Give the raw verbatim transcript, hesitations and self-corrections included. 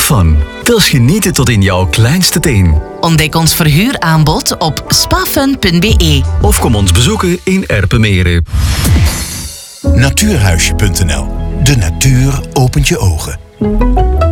Fun. Wils genieten tot in jouw kleinste teen. Ontdek ons verhuuraanbod op spafun punt b e. Of kom ons bezoeken in Erpenmeren. Natuurhuisje punt n l. De natuur opent je ogen.